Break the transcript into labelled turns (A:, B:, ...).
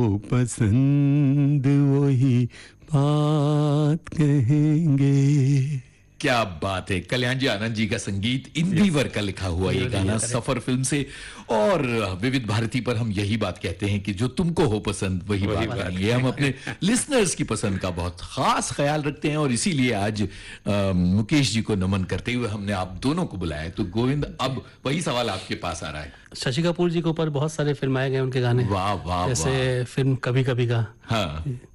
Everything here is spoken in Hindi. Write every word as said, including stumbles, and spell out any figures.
A: वो पसंद वही बात कहेंगे।
B: क्या बात है, कल्याण जी आनंद जी का संगीत, इंदिवर का लिखा हुआ ये गाना सफर फिल्म से। और विविध भारती पर हम यही बात कहते हैं कि जो तुमको हो पसंद वही, वही बात करेंगे। हम अपने लिसनर्स की पसंद का बहुत खास ख्याल रखते हैं और इसीलिए आज आ, मुकेश जी को नमन करते हुए हमने आप दोनों को बुलाया। तो गोविंद, अब वही सवाल आपके पास आ रहा है।
C: शशि कपूर जी के ऊपर बहुत सारे फिल्माए गए उनके गाने,
B: वाह वाह,
C: जैसे फिल्म कभी कभी का।
B: हाँ,